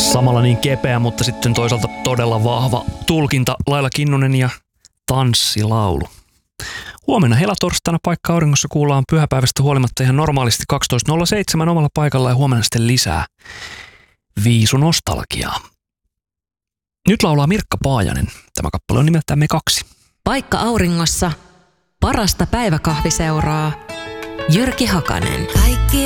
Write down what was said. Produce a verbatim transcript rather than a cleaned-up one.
Samalla niin kepeä, mutta sitten toisaalta todella vahva tulkinta. Laila Kinnunen ja Tanssilaulu. Huomenna helatorstaina Paikka Auringossa kuullaan pyhäpäivästä huolimatta ihan normaalisti kaksitoista nolla seitsemän omalla paikalla ja huomenna sitten lisää viisunostalgiaa. Nyt laulaa Mirkka Paajanen. Tämä kappale on nimeltään Me kaksi. Paikka Auringossa parasta päiväkahviseuraa Jyrki Hakanen. Kaikki